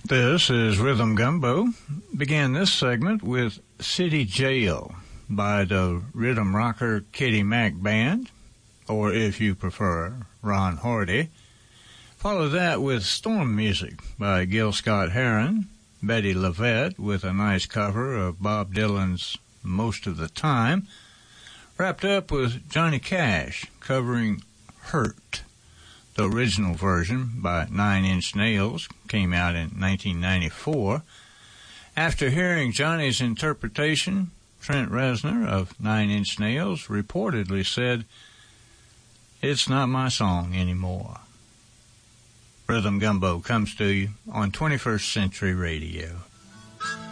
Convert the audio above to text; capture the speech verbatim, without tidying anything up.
This is Rhythm Gumbo. Began this segment with City Jail by the rhythm rocker Kitty Mac Band, or if you prefer, Ron Hardy. Follow that with Storm Music by Gil Scott-Heron, Betty Lavette with a nice cover of Bob Dylan's Most of the Time. Wrapped up with Johnny Cash covering Hurt. The original version by Nine Inch Nails came out in nineteen ninety-four. After hearing Johnny's interpretation, Trent Reznor of Nine Inch Nails reportedly said, "It's not my song anymore." Rhythm Gumbo comes to you on twenty-first Century Radio.